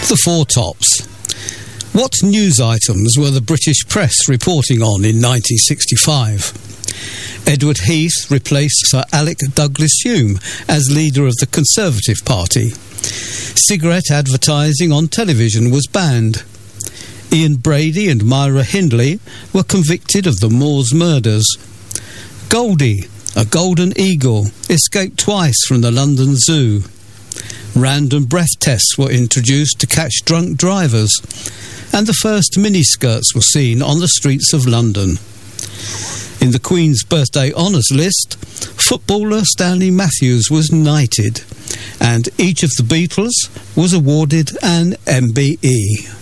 The Four Tops. What news items were the British press reporting on in 1965? Edward Heath replaced Sir Alec Douglas-Home as leader of the Conservative Party. Cigarette advertising on television was banned. Ian Brady and Myra Hindley were convicted of the Moors murders. Goldie, a golden eagle, escaped twice from the London Zoo. Random breath tests were introduced to catch drunk drivers, and the first miniskirts were seen on the streets of London. In the Queen's Birthday Honours list, footballer Stanley Matthews was knighted, and each of the Beatles was awarded an MBE.